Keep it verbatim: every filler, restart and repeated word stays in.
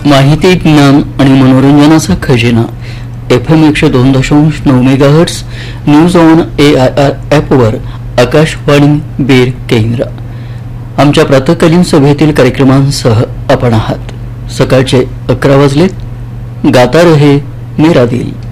माहिती, ज्ञान आणि मनोरंजनाचा खजिना. एफ एम एकशे दोन दशांश नऊ megahertz news on A I R ॲपवर आकाशवाणी बीर केंद्र. आमच्या प्रातःकालीन सभेतील कार्यक्रमांसह आपण आहात. सकाळचे अकरा वाजलेत. गाता रहे मेरा दिल.